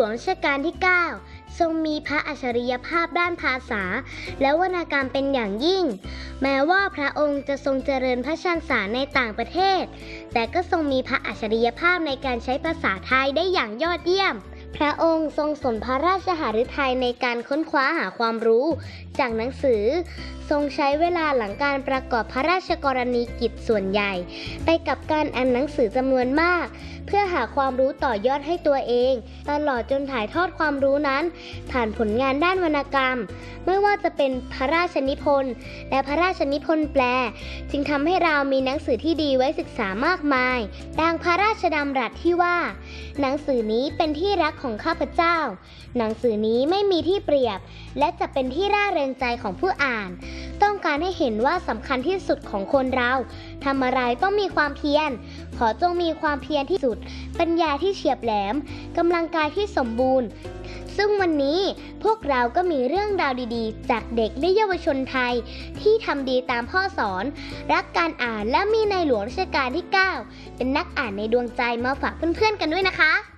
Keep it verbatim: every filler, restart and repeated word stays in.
งรัชกาลที่ เก้า ทรงมีพระอัจฉริยภาพด้านภาษาและวรรณกรรมเป็นอย่างยิ่งแม้ว่าพระองค์จะทรงเจริญพระชนสารในต่างประเทศแต่ก็ทรงมีพระอัจฉริยภาพในการใช้ภาษาไทยได้อย่างยอดเยี่ยมพระองค์ทรงสนพระราชหฤทัยในการค้นคว้าหาความรู้จากหนังสือทรงใช้เวลาหลังการประกอบพระราชกรณียกิจส่วนใหญ่ไปกับการอ่านหนังสือจำนวนมากเพื่อหาความรู้ต่อยอดให้ตัวเองตลอดจนถ่ายทอดความรู้นั้นผ่านผลงานด้านวรรณกรรมไม่ว่าจะเป็นพระราชนิพนธ์และพระราชนิพนธ์แปลจึงทำให้เรามีหนังสือที่ดีไว้ศึกษามากมายดังพระราชดำรัสที่ว่าหนังสือนี้เป็นที่รักของข้าพเจ้าหนังสือนี้ไม่มีที่เปรียบและจะเป็นที่ร่าเริงใจของผู้อ่านต้องการให้เห็นว่าสำคัญที่สุดของคนเราทำอะไรต้องมีความเพียรขอจงมีความเพียรที่สุดปัญญาที่เฉียบแหลมกำลังกายที่สมบูรณ์ซึ่งวันนี้พวกเราก็มีเรื่องราวดีๆจากเด็กและเยาวชนไทยที่ทำดีตามพ่อสอนรักการอ่านและมีในหลวงรัชกาลที่ เก้าเป็นนักอ่านในดวงใจมาฝากเพื่อนๆกันด้วยนะคะ